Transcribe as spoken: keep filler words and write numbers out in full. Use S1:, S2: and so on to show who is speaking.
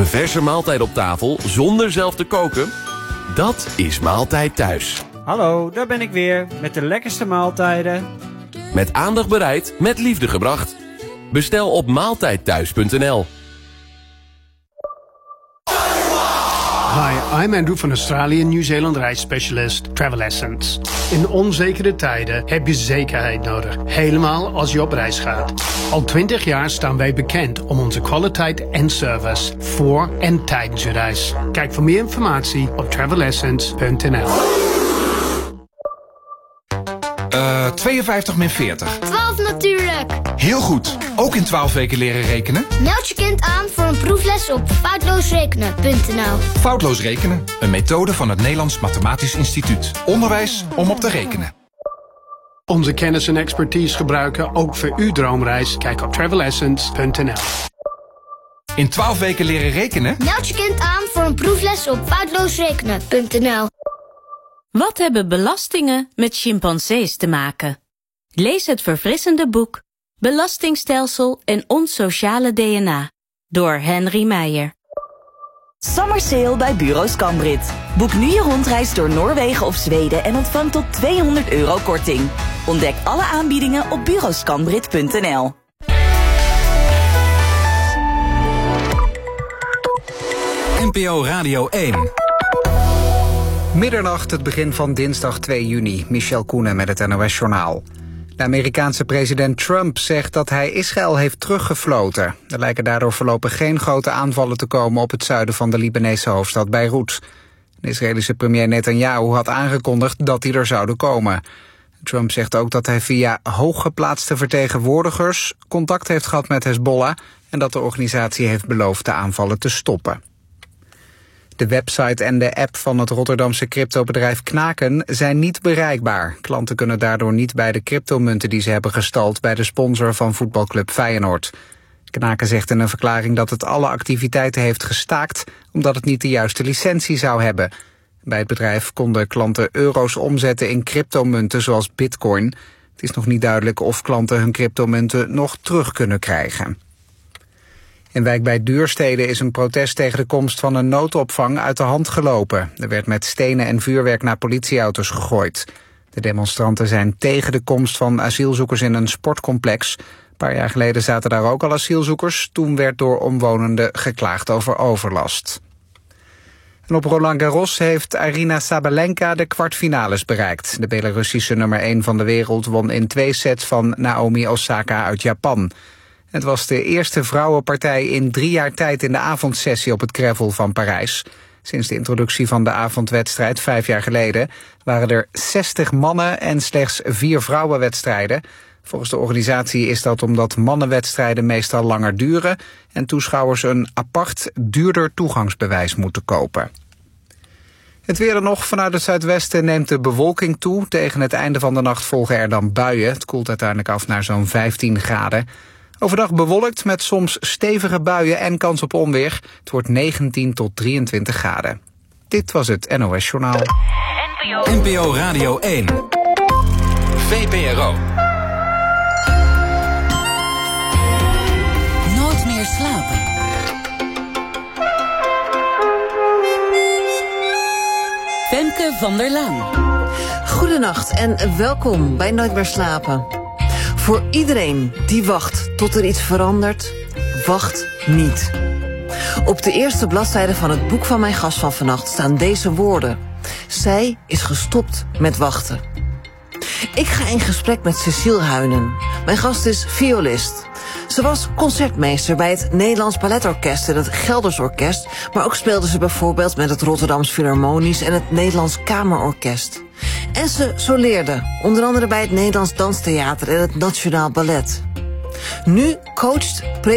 S1: verse maaltijd op tafel zonder zelf te koken? Dat is Maaltijd Thuis.
S2: Hallo, daar ben ik weer met de lekkerste maaltijden.
S1: Met aandacht bereid, met liefde gebracht. Bestel op maaltijdthuis punt n l.
S3: Hi, I'm Andrew van Australië Nieuw-Zeeland reisspecialist Travel Essence. In onzekere tijden heb je zekerheid nodig, helemaal als je op reis gaat. Al twintig jaar staan wij bekend om onze kwaliteit en service voor en tijdens je reis. Kijk voor meer informatie op travel essence punt n l.
S4: Uh, tweeënvijftig min veertig.
S5: twaalf natuurlijk.
S4: Heel goed. Ook in twaalf weken leren rekenen?
S5: Meld je kind aan voor een proefles op foutloosrekenen punt n l.
S4: Foutloos rekenen. Een methode van het Nederlands Mathematisch Instituut. Onderwijs om op te rekenen.
S3: Onze kennis en expertise gebruiken ook voor uw droomreis. Kijk op travel essence punt n l.
S4: In twaalf weken leren rekenen?
S5: Meld je kind aan voor een proefles op foutloosrekenen punt n l.
S6: Wat hebben belastingen met chimpansees te maken? Lees het verfrissende boek Belastingstelsel en ons sociale D N A door Henry Meijer.
S7: Summer Sale bij Bureau Scambrit. Boek nu je rondreis door Noorwegen of Zweden en ontvang tot tweehonderd euro korting. Ontdek alle aanbiedingen op bureau scambrit punt n l.
S8: N P O Radio één.
S9: Middernacht, het begin van dinsdag twee juni. Michel Koenen met het N O S-journaal. De Amerikaanse president Trump zegt dat hij Israël heeft teruggefloten. Er lijken daardoor voorlopig geen grote aanvallen te komen op het zuiden van de Libanese hoofdstad Beirut. De Israëlische premier Netanyahu had aangekondigd dat die er zouden komen. Trump zegt ook dat hij via hooggeplaatste vertegenwoordigers contact heeft gehad met Hezbollah en dat de organisatie heeft beloofd de aanvallen te stoppen. De website en de app van het Rotterdamse cryptobedrijf Knaken zijn niet bereikbaar. Klanten kunnen daardoor niet bij de cryptomunten die ze hebben gestald bij de sponsor van voetbalclub Feyenoord. Knaken zegt in een verklaring dat het alle activiteiten heeft gestaakt omdat het niet de juiste licentie zou hebben. Bij het bedrijf konden klanten euro's omzetten in cryptomunten zoals bitcoin. Het is nog niet duidelijk of klanten hun cryptomunten nog terug kunnen krijgen. In wijk bij Duurstede is een protest tegen de komst van een noodopvang uit de hand gelopen. Er werd met stenen en vuurwerk naar politieauto's gegooid. De demonstranten zijn tegen de komst van asielzoekers in een sportcomplex. Een paar jaar geleden zaten daar ook al asielzoekers. Toen werd door omwonenden geklaagd over overlast. En op Roland Garros heeft Aryna Sabalenka de kwartfinales bereikt. De Belarussische nummer één van de wereld won in twee sets van Naomi Osaka uit Japan. Het was de eerste vrouwenpartij in drie jaar tijd in de avondsessie op het Gravel van Parijs. Sinds de introductie van de avondwedstrijd vijf jaar geleden waren er zestig mannen en slechts vier vrouwenwedstrijden. Volgens de organisatie is dat omdat mannenwedstrijden meestal langer duren en toeschouwers een apart duurder toegangsbewijs moeten kopen. Het weer er nog. Vanuit het zuidwesten neemt de bewolking toe. Tegen het einde van de nacht volgen er dan buien. Het koelt uiteindelijk af naar zo'n vijftien graden. Overdag bewolkt met soms stevige buien en kans op onweer. Het wordt negentien tot drieëntwintig graden. Dit was het N O S-journaal.
S8: N P O Radio één. V P R O.
S6: Nooit meer slapen. Femke van der Laan.
S10: Goedenacht en welkom bij Nooit meer slapen. Voor iedereen die wacht tot er iets verandert, wacht niet. Op de eerste bladzijde van het boek van mijn gast van vannacht staan deze woorden. Zij is gestopt met wachten. Ik ga in gesprek met Cecile Huynen. Mijn gast is violist. Ze was concertmeester bij het Nederlands Balletorkest en het Gelders Orkest, maar ook speelde ze bijvoorbeeld met het Rotterdams Philharmonisch en het Nederlands Kamerorkest. En ze soleerde, onder andere bij het Nederlands Danstheater en het Nationaal Ballet. Nu coacht